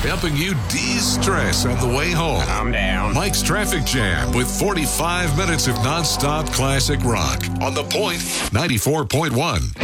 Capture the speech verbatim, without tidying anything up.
helping you de-stress on the way home. Calm down. Mike's Traffic Jam with forty-five minutes of nonstop classic rock on The Point ninety-four point one.